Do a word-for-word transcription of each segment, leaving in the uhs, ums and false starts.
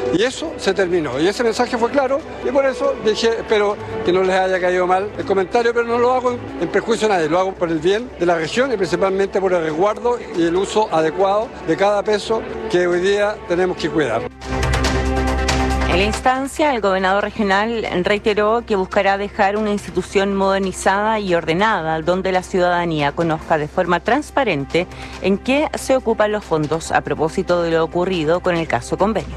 Y eso se terminó. Y ese mensaje fue claro y por eso dije, espero que no les haya caído mal el comentario, pero no lo hago en perjuicio de nadie, lo hago por el bien de la región y principalmente por el resguardo y el uso adecuado de cada peso que hoy día tenemos que cuidar. En la instancia, el gobernador regional reiteró que buscará dejar una institución modernizada y ordenada, donde la ciudadanía conozca de forma transparente en qué se ocupan los fondos a propósito de lo ocurrido con el caso Convenios.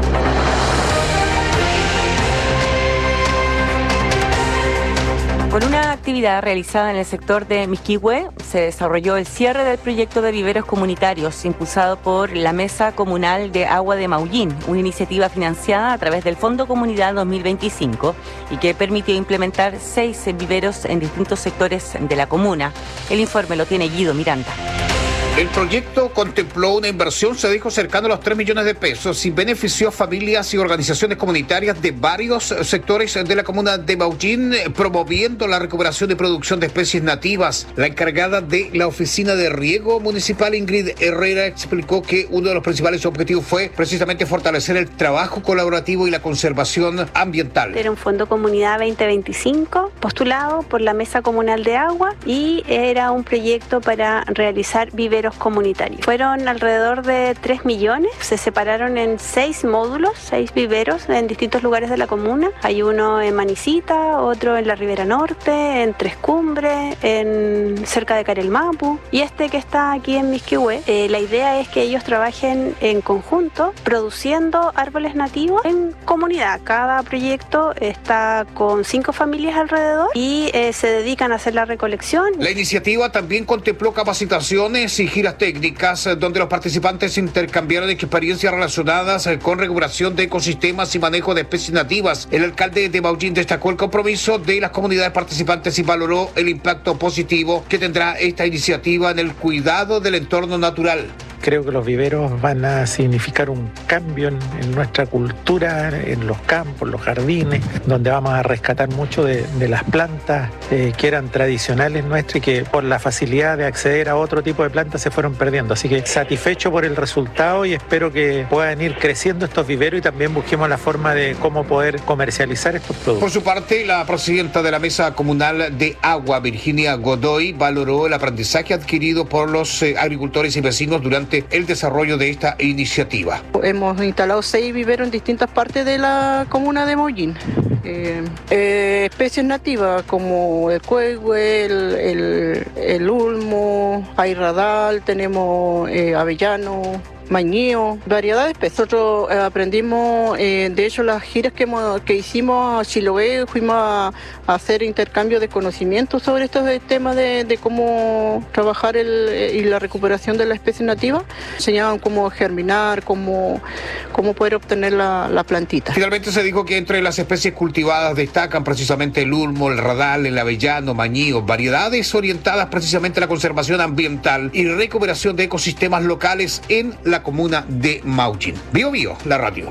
Con una actividad realizada en el sector de Misquihue, se desarrolló el cierre del proyecto de viveros comunitarios impulsado por la Mesa Comunal de Agua de Maullín, una iniciativa financiada a través del Fondo Comunidad dos mil veinticinco y que permitió implementar seis viveros en distintos sectores de la comuna. El informe lo tiene Guido Miranda. El proyecto contempló una inversión, se dijo, cercana a los tres millones de pesos y benefició a familias y organizaciones comunitarias de varios sectores de la comuna de Maullín, promoviendo la recuperación y producción de especies nativas. La encargada de la oficina de riego municipal, Ingrid Herrera, explicó que uno de los principales objetivos fue precisamente fortalecer el trabajo colaborativo y la conservación ambiental. Era un Fondo Comunidad veinte veinticinco postulado por la Mesa Comunal de Agua y era un proyecto para realizar viveros comunitarios. Fueron alrededor de tres millones, se separaron en seis módulos, seis viveros en distintos lugares de la comuna. Hay uno en Manicita, otro en la Ribera Norte, en Tres Cumbres, en cerca de Carelmapu y este que está aquí en Misquihue. Eh, la idea es que ellos trabajen en conjunto produciendo árboles nativos en comunidad. Cada proyecto está con cinco familias alrededor y eh, se dedican a hacer la recolección. La iniciativa también contempló capacitaciones y giras técnicas donde los participantes intercambiaron experiencias relacionadas con recuperación de ecosistemas y manejo de especies nativas. El alcalde de Maullín destacó el compromiso de las comunidades participantes y valoró el impacto positivo que tendrá esta iniciativa en el cuidado del entorno natural. Creo que los viveros van a significar un cambio en, en nuestra cultura, en los campos, los jardines, donde vamos a rescatar mucho de, de las plantas eh, que eran tradicionales nuestras y que por la facilidad de acceder a otro tipo de plantas se fueron perdiendo. Así que satisfecho por el resultado y espero que puedan ir creciendo estos viveros y también busquemos la forma de cómo poder comercializar estos productos. Por su parte, la presidenta de la Mesa Comunal de Agua, Virginia Godoy, valoró el aprendizaje adquirido por los eh, agricultores y vecinos durante el desarrollo de esta iniciativa. Hemos instalado seis viveros en distintas partes de la comuna de Maullín. Eh, eh, especies nativas como el cuehue, el, el, el ulmo, hay radal, tenemos eh, avellano, mañío, variedad de especies. Nosotros eh, aprendimos, eh, de hecho, las giras que, hemos, que hicimos a Chiloé, fuimos a, a hacer intercambio de conocimientos sobre estos temas de, de cómo trabajar el, y la recuperación de la especie nativa. Enseñaban cómo germinar, cómo, cómo poder obtener la, la plantita. Finalmente se dijo que entre las especies cultivadas destacan precisamente el ulmo, el radal, el avellano, mañío, variedades orientadas precisamente a la conservación ambiental y recuperación de ecosistemas locales en la comuna de Maullín. Bio Bio, la radio.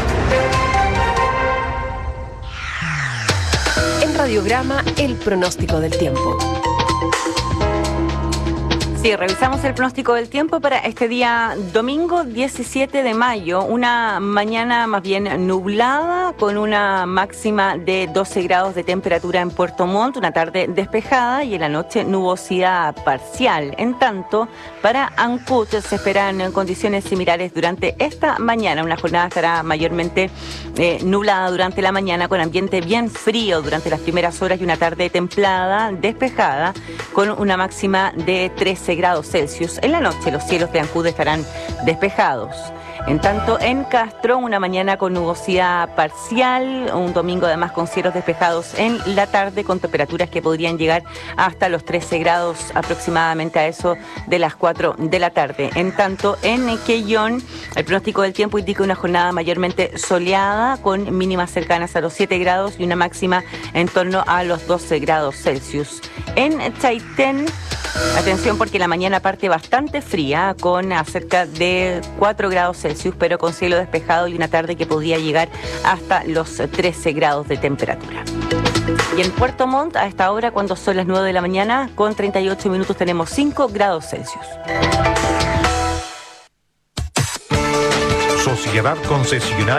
En Radiograma, el pronóstico del tiempo. Sí, revisamos el pronóstico del tiempo para este día domingo diecisiete de mayo, una mañana más bien nublada con una máxima de doce grados de temperatura en Puerto Montt, una tarde despejada y en la noche nubosidad parcial. En tanto, para Ancud se esperan condiciones similares durante esta mañana, una jornada estará mayormente eh, nublada durante la mañana con ambiente bien frío durante las primeras horas y una tarde templada, despejada con una máxima de trece grados Celsius. En la noche los cielos de Ancud estarán despejados. En tanto, en Castro, una mañana con nubosidad parcial, un domingo además con cielos despejados en la tarde, con temperaturas que podrían llegar hasta los trece grados aproximadamente a eso de las cuatro de la tarde. En tanto, en Quellón, el pronóstico del tiempo indica una jornada mayormente soleada, con mínimas cercanas a los siete grados y una máxima en torno a los doce grados Celsius. En Chaitén, atención porque la mañana parte bastante fría, con cerca de cuatro grados Celsius, pero con cielo despejado y una tarde que podría llegar hasta los trece grados de temperatura. Y en Puerto Montt, a esta hora, cuando son las nueve de la mañana, con treinta y ocho minutos, tenemos cinco grados Celsius. Sociedad Concesionaria